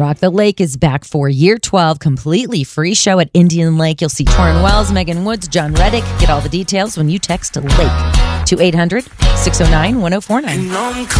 Rockville Lake is back for year 12, completely free show at Indian Lake. You'll see Torrin Wells, Megan Woods, John Reddick. Get all the details when you text LAKE to 800-609-1049.